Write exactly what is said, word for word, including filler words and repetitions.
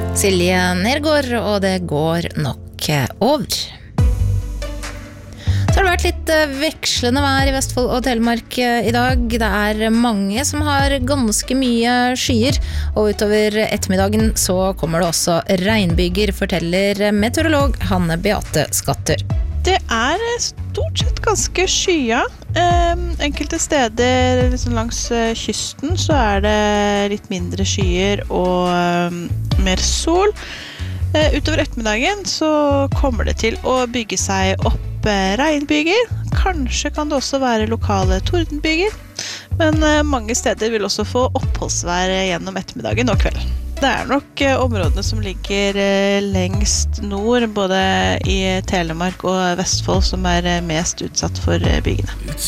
Silje Nergård, og det går nok over. Så har det vært litt vekslende vær i Vestfold og Telemark i dag. Det er mange som har ganske mye skyer, og utover ettermiddagen så kommer det også regnbyger, forteller meteorolog Hanne Beate Skatter. Det er stort sett ganske skya. Um, enkelte steder liksom langs uh, kysten så er det litt mindre skyer og um, mer sol. Uh, utover ettermiddagen så kommer det til å bygge seg opp uh, regnbyger. Kanskje kan det også være lokale tordenbyger, men uh, mange steder vil også få oppholdsvær gjennom ettermiddagen og kvelden. Det er nok uh, områdene som ligger uh, lengst nord, både i Telemark og Vestfold, som er uh, mest utsatt for uh, bygene.